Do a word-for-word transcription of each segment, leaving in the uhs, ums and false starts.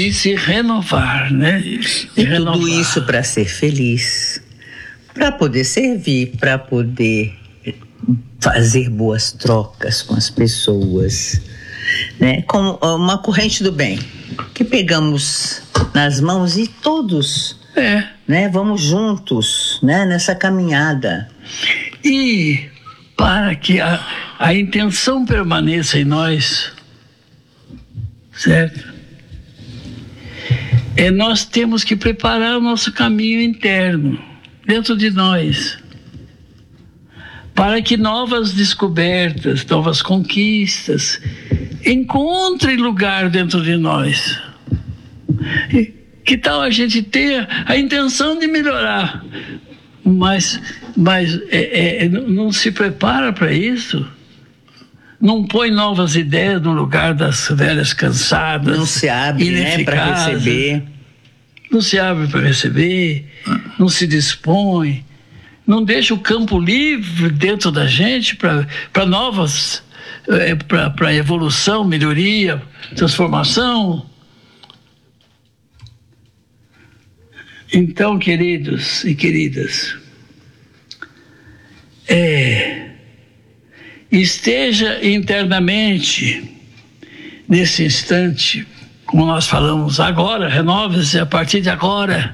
de se renovar, né? De e renovar. Tudo isso para ser feliz, para poder servir, para poder fazer boas trocas com as pessoas, né? Com uma corrente do bem que pegamos nas mãos e todos, é. né? Vamos juntos, né? Nessa caminhada. E para que a, a intenção permaneça em nós, certo? É, nós temos que preparar o nosso caminho interno, dentro de nós, para que novas descobertas, novas conquistas encontrem lugar dentro de nós. E que tal a gente ter a intenção de melhorar, mas, mas é, é, não se prepara para isso? Não põe novas ideias no lugar das velhas cansadas. Não se abre, né, para receber. Não se abre para receber, não se dispõe, não deixa o campo livre dentro da gente para novas, é, para evolução, melhoria, transformação. Então, queridos e queridas, é, esteja internamente, nesse instante, como nós falamos agora, renove-se a partir de agora,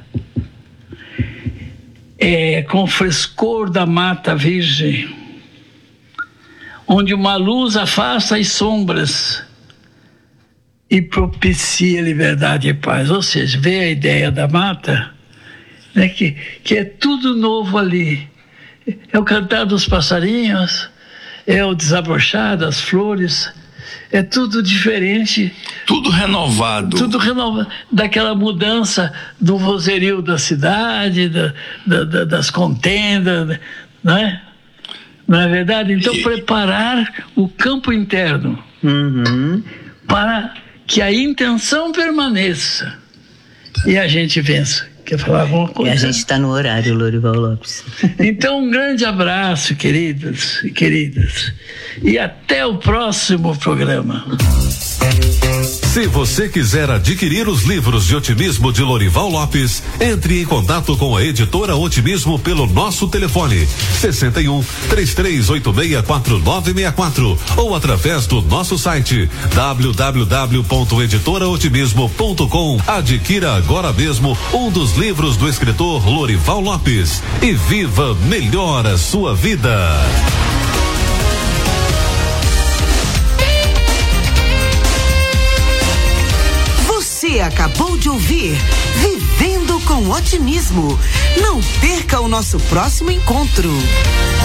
é, com o frescor da mata virgem, onde uma luz afasta as sombras e propicia liberdade e paz. Ou seja, vê a ideia da mata, né, que, que é tudo novo ali. É o cantar dos passarinhos, é o desabrochar das flores, é tudo diferente. Tudo renovado. Tudo renovado. Daquela mudança do vozerio da cidade, da, da, da, das contendas, não é? Não é verdade? Então, e... preparar o campo interno, uhum, para que a intenção permaneça e a gente vença. Quer falar alguma coisa? E a gente está no horário, Lorival Lopes. Então, um grande abraço, queridos e queridas. E até o próximo programa. Se você quiser adquirir os livros de otimismo de Lorival Lopes, entre em contato com a editora Otimismo pelo nosso telefone sessenta e um, três três oito seis, quatro nove seis quatro ou através do nosso site w w w ponto editora otimismo ponto com. Adquira agora mesmo um dos livros do escritor Lorival Lopes e viva melhor a sua vida. Você acabou de ouvir Vivendo com Otimismo. Não perca o nosso próximo encontro.